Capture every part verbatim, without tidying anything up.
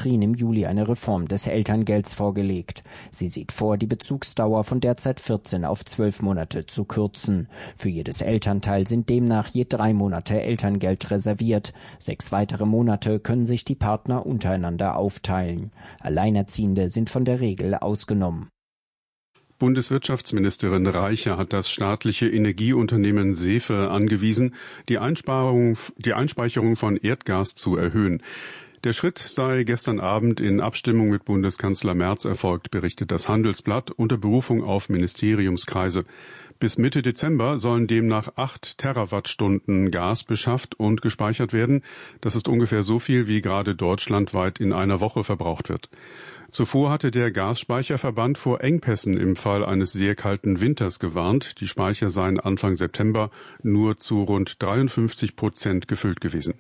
Dietrin im Juli eine Reform des Elterngelds vorgelegt. Sie sieht vor, die Bezugsdauer von derzeit vierzehn auf zwölf Monate zu kürzen. Für jedes Elternteil sind demnach je drei Monate Elterngeld reserviert. Sechs weitere Monate können sich die Partner untereinander aufteilen. Alleinerziehende sind von der Regel ausgenommen. Bundeswirtschaftsministerin Reiche hat das staatliche Energieunternehmen Sefe angewiesen, die Einsparung, die Einspeicherung von Erdgas zu erhöhen. Der Schritt sei gestern Abend in Abstimmung mit Bundeskanzler Merz erfolgt, berichtet das Handelsblatt unter Berufung auf Ministeriumskreise. Bis Mitte Dezember sollen demnach acht Terawattstunden Gas beschafft und gespeichert werden. Das ist ungefähr so viel, wie gerade deutschlandweit in einer Woche verbraucht wird. Zuvor hatte der Gasspeicherverband vor Engpässen im Fall eines sehr kalten Winters gewarnt. Die Speicher seien Anfang September nur zu rund dreiundfünfzig Prozent gefüllt gewesen.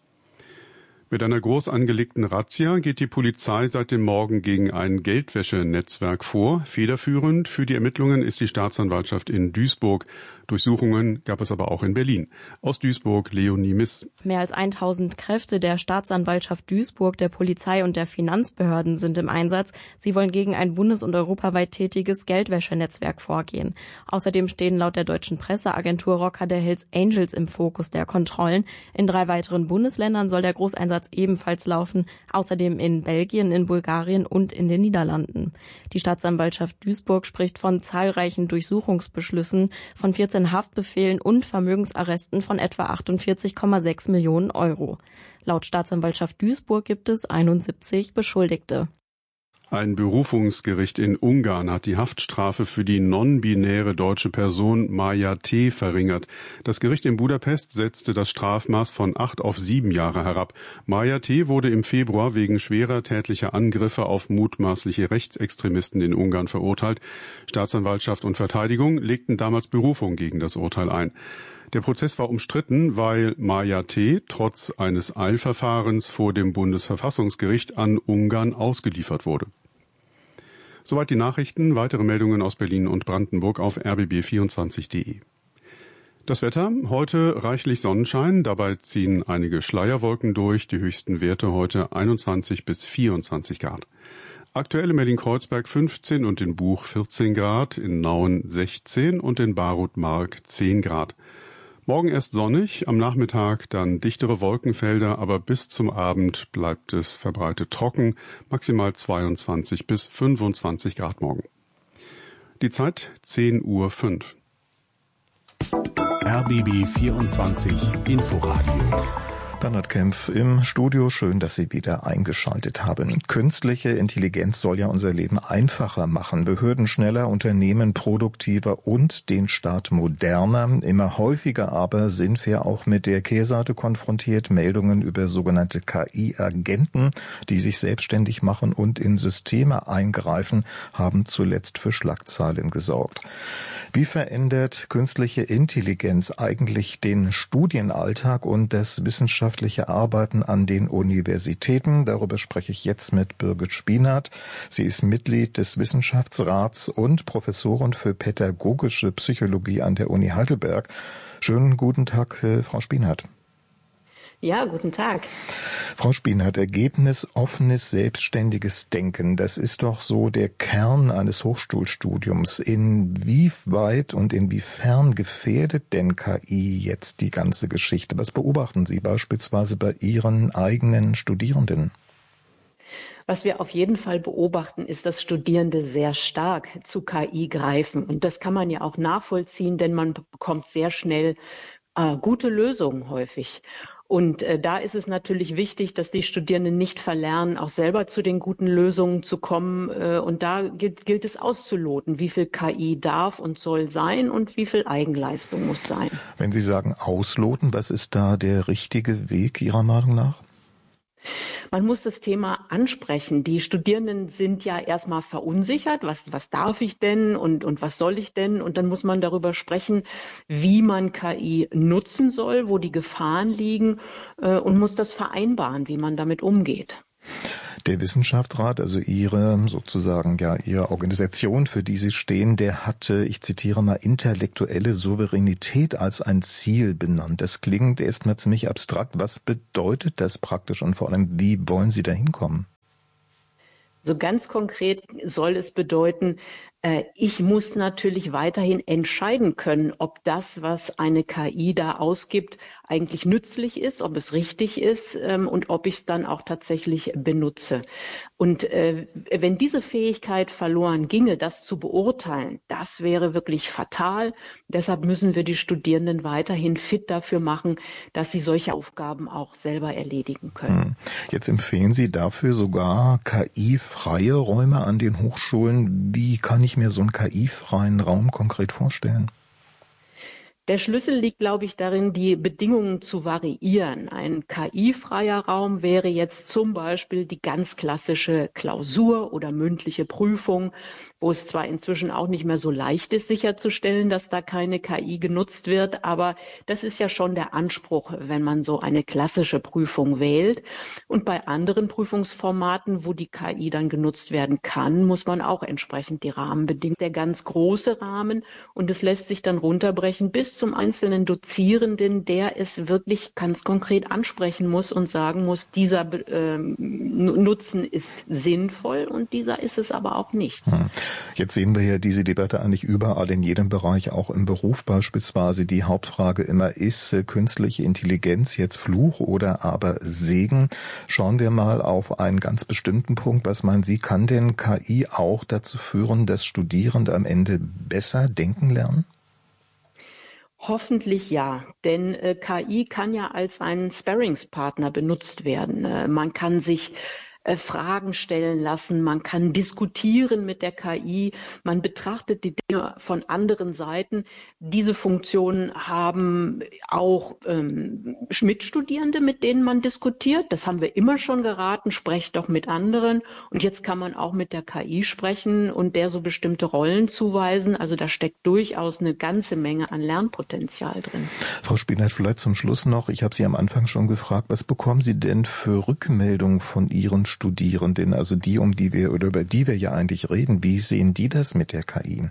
Mit einer groß angelegten Razzia geht die Polizei seit dem Morgen gegen ein Geldwäschenetzwerk vor. Federführend für die Ermittlungen ist die Staatsanwaltschaft in Duisburg. Durchsuchungen gab es aber auch in Berlin. Aus Duisburg Leonie Miss. Mehr als tausend Kräfte der Staatsanwaltschaft Duisburg, der Polizei und der Finanzbehörden sind im Einsatz. Sie wollen gegen ein bundes- und europaweit tätiges Geldwäschenetzwerk vorgehen. Außerdem stehen laut der deutschen Presseagentur Rocker der Hells Angels im Fokus der Kontrollen. In drei weiteren Bundesländern soll der Großeinsatz ebenfalls laufen, außerdem in Belgien, in Bulgarien und in den Niederlanden. Die Staatsanwaltschaft Duisburg spricht von zahlreichen Durchsuchungsbeschlüssen, von vierzehn Haftbefehlen und Vermögensarresten von etwa achtundvierzig Komma sechs Millionen Euro. Laut Staatsanwaltschaft Duisburg gibt es einundsiebzig Beschuldigte. Ein Berufungsgericht in Ungarn hat die Haftstrafe für die non-binäre deutsche Person Maja T. verringert. Das Gericht in Budapest setzte das Strafmaß von acht auf sieben Jahre herab. Maja T. wurde im Februar wegen schwerer tätlicher Angriffe auf mutmaßliche Rechtsextremisten in Ungarn verurteilt. Staatsanwaltschaft und Verteidigung legten damals Berufung gegen das Urteil ein. Der Prozess war umstritten, weil Maja T. trotz eines Eilverfahrens vor dem Bundesverfassungsgericht an Ungarn ausgeliefert wurde. Soweit die Nachrichten. Weitere Meldungen aus Berlin und Brandenburg auf r b b vierundzwanzig punkt d e. Das Wetter, heute reichlich Sonnenschein, dabei ziehen einige Schleierwolken durch, die höchsten Werte heute einundzwanzig bis vierundzwanzig Grad. Aktuell in Berlin-Kreuzberg fünfzehn und in Buch vierzehn Grad, in Nauen sechzehn und in Barut-Mark zehn Grad. Morgen erst sonnig, am Nachmittag dann dichtere Wolkenfelder, aber bis zum Abend bleibt es verbreitet trocken, maximal zweiundzwanzig bis fünfundzwanzig Grad morgen. Die Zeit zehn Uhr fünf. R B B vierundzwanzig Inforadio. Bernhard Kempf im Studio. Schön, dass Sie wieder eingeschaltet haben. Künstliche Intelligenz soll ja unser Leben einfacher machen, Behörden schneller, Unternehmen produktiver und den Staat moderner. Immer häufiger aber sind wir auch mit der Kehrseite konfrontiert. Meldungen über sogenannte K I-Agenten, die sich selbstständig machen und in Systeme eingreifen, haben zuletzt für Schlagzeilen gesorgt. Wie verändert künstliche Intelligenz eigentlich den Studienalltag und das wissenschaftliche Arbeiten an den Universitäten? Darüber spreche ich jetzt mit Birgit Spienert. Sie ist Mitglied des Wissenschaftsrats und Professorin für pädagogische Psychologie an der Uni Heidelberg. Schönen guten Tag, Frau Spienert. Ja, guten Tag. Frau Spienert, Ergebnis offenes, selbstständiges Denken, das ist doch so der Kern eines Hochschulstudiums. Inwieweit und inwiefern gefährdet denn K I jetzt die ganze Geschichte? Was beobachten Sie beispielsweise bei Ihren eigenen Studierenden? Was wir auf jeden Fall beobachten, ist, dass Studierende sehr stark zu K I greifen. Und das kann man ja auch nachvollziehen, denn man bekommt sehr schnell äh, gute Lösungen häufig. Und äh, da ist es natürlich wichtig, dass die Studierenden nicht verlernen, auch selber zu den guten Lösungen zu kommen. Äh, und da gilt, gilt es auszuloten, wie viel K I darf und soll sein und wie viel Eigenleistung muss sein. Wenn Sie sagen ausloten, was ist da der richtige Weg Ihrer Meinung nach? Man muss das Thema ansprechen. Die Studierenden sind ja erstmal verunsichert. Was, was darf ich denn und, und was soll ich denn? Und dann muss man darüber sprechen, wie man K I nutzen soll, wo die Gefahren liegen äh, und muss das vereinbaren, wie man damit umgeht. Der Wissenschaftsrat, also Ihre sozusagen ja Ihre Organisation, für die Sie stehen, der hatte, ich zitiere mal, intellektuelle Souveränität als ein Ziel benannt. Das klingt erstmal ziemlich abstrakt. Was bedeutet das praktisch und vor allem, wie wollen Sie da hinkommen? Also ganz konkret soll es bedeuten, ich muss natürlich weiterhin entscheiden können, ob das, was eine K I da ausgibt, eigentlich nützlich ist, ob es richtig ist ähm, und ob ich es dann auch tatsächlich benutze. Und äh, wenn diese Fähigkeit verloren ginge, das zu beurteilen, das wäre wirklich fatal. Deshalb müssen wir die Studierenden weiterhin fit dafür machen, dass sie solche Aufgaben auch selber erledigen können. Jetzt empfehlen Sie dafür sogar K I-freie Räume an den Hochschulen. Wie kann ich mir so einen K I-freien Raum konkret vorstellen? Der Schlüssel liegt, glaube ich, darin, die Bedingungen zu variieren. Ein K I-freier Raum wäre jetzt zum Beispiel die ganz klassische Klausur oder mündliche Prüfung, wo es zwar inzwischen auch nicht mehr so leicht ist, sicherzustellen, dass da keine K I genutzt wird, aber das ist ja schon der Anspruch, wenn man so eine klassische Prüfung wählt. Und bei anderen Prüfungsformaten, wo die K I dann genutzt werden kann, muss man auch entsprechend die Rahmenbedingungen, der ganz große Rahmen, und es lässt sich dann runterbrechen bis zum einzelnen Dozierenden, der es wirklich ganz konkret ansprechen muss und sagen muss, dieser äh, Nutzen ist sinnvoll und dieser ist es aber auch nicht. Hm. Jetzt sehen wir ja diese Debatte eigentlich überall in jedem Bereich, auch im Beruf beispielsweise. Die Hauptfrage immer ist, äh, künstliche Intelligenz jetzt Fluch oder aber Segen? Schauen wir mal auf einen ganz bestimmten Punkt. Was meinen Sie, kann denn K I auch dazu führen, dass Studierende am Ende besser denken lernen? Hoffentlich ja, denn äh, K I kann ja als ein Sparringspartner benutzt werden. Äh, man kann sich äh, Fragen stellen lassen, man kann diskutieren mit der K I, man betrachtet die Dinge von anderen Seiten. Diese Funktionen haben auch ähm, Mitstudierende, mit denen man diskutiert. Das haben wir immer schon geraten, sprecht doch mit anderen. Und jetzt kann man auch mit der K I sprechen und der so bestimmte Rollen zuweisen. Also da steckt durchaus eine ganze Menge an Lernpotenzial drin. Frau Spinert, vielleicht zum Schluss noch. Ich habe Sie am Anfang schon gefragt, was bekommen Sie denn für Rückmeldungen von Ihren Studierenden, also die, um die wir oder über die wir ja eigentlich reden? Wie sehen die das mit der K I?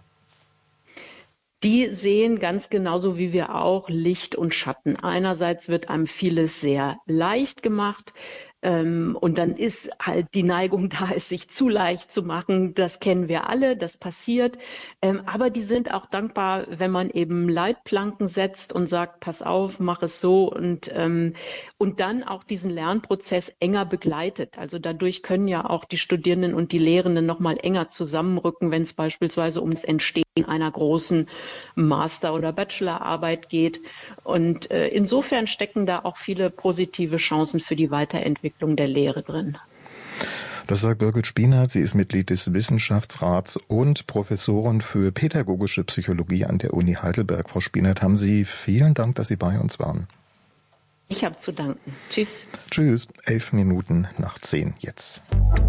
Die sehen ganz genauso wie wir auch Licht und Schatten. Einerseits wird einem vieles sehr leicht gemacht. Ähm, und dann ist halt die Neigung da, es sich zu leicht zu machen. Das kennen wir alle, das passiert. Ähm, aber die sind auch dankbar, wenn man eben Leitplanken setzt und sagt, pass auf, mach es so und, ähm, und dann auch diesen Lernprozess enger begleitet. Also dadurch können ja auch die Studierenden und die Lehrenden noch mal enger zusammenrücken, wenn es beispielsweise um das Entstehen einer großen Master- oder Bachelorarbeit geht. Und äh, insofern stecken da auch viele positive Chancen für die Weiterentwicklung der Lehre drin. Das sagt Birgit Spinert. Sie ist Mitglied des Wissenschaftsrats und Professorin für pädagogische Psychologie an der Uni Heidelberg. Frau Spinert, haben Sie vielen Dank, dass Sie bei uns waren. Ich habe zu danken. Tschüss. Tschüss. Elf Minuten nach zehn jetzt.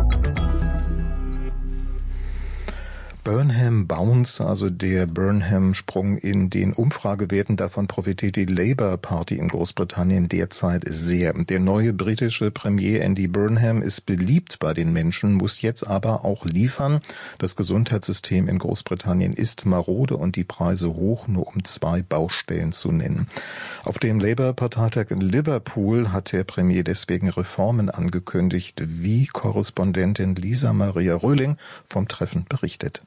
Burnham Bounce, also der Burnham-Sprung in den Umfragewerten, davon profitiert die Labour Party in Großbritannien derzeit sehr. Der neue britische Premier Andy Burnham ist beliebt bei den Menschen, muss jetzt aber auch liefern. Das Gesundheitssystem in Großbritannien ist marode und die Preise hoch, nur um zwei Baustellen zu nennen. Auf dem Labour-Parteitag in Liverpool hat der Premier deswegen Reformen angekündigt, wie Korrespondentin Lisa Maria Röhling vom Treffen berichtet.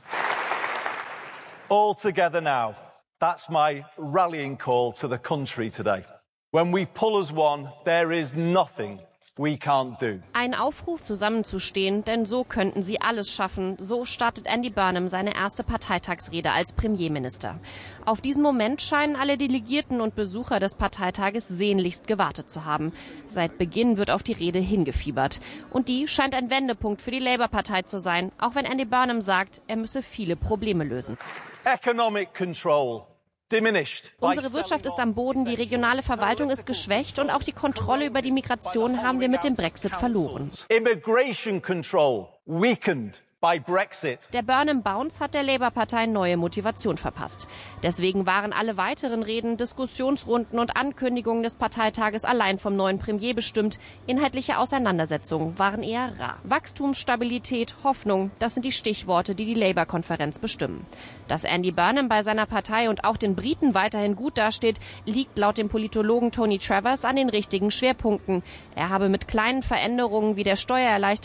All together now. That's my rallying call to the country today. When we pull as one, there is nothing we can't do. Ein Aufruf, zusammenzustehen, denn so könnten sie alles schaffen. So startet Andy Burnham seine erste Parteitagsrede als Premierminister. Auf diesen Moment scheinen alle Delegierten und Besucher des Parteitages sehnlichst gewartet zu haben. Seit Beginn wird auf die Rede hingefiebert. Und die scheint ein Wendepunkt für die Labour-Partei zu sein, auch wenn Andy Burnham sagt, er müsse viele Probleme lösen. Economic control. Unsere Wirtschaft ist am Boden, die regionale Verwaltung ist geschwächt und auch die Kontrolle über die Migration haben wir mit dem Brexit verloren. Immigration control weakened by Brexit. Der Burnham Bounce hat der Labour-Partei neue Motivation verpasst. Deswegen waren alle weiteren Reden, Diskussionsrunden und Ankündigungen des Parteitages allein vom neuen Premier bestimmt. Inhaltliche Auseinandersetzungen waren eher rar. Wachstum, Stabilität, Hoffnung, das sind die Stichworte, die die Labour-Konferenz bestimmen. Dass Andy Burnham bei seiner Partei und auch den Briten weiterhin gut dasteht, liegt laut dem Politologen Tony Travers an den richtigen Schwerpunkten. Er habe mit kleinen Veränderungen wie der Steuererleichterung